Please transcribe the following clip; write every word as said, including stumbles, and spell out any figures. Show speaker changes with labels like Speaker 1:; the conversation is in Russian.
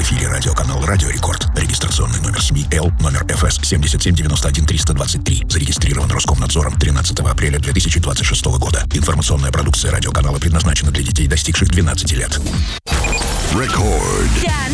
Speaker 1: В эфире радиоканал «Радио Рекорд». Регистрационный номер СМИ Л, номер эф эс семь семь девять один три два три. Зарегистрирован Роскомнадзором тринадцатого апреля две тысячи двадцать шестого года. Информационная продукция радиоканала предназначена для детей, достигших двенадцати лет.
Speaker 2: Рекорд.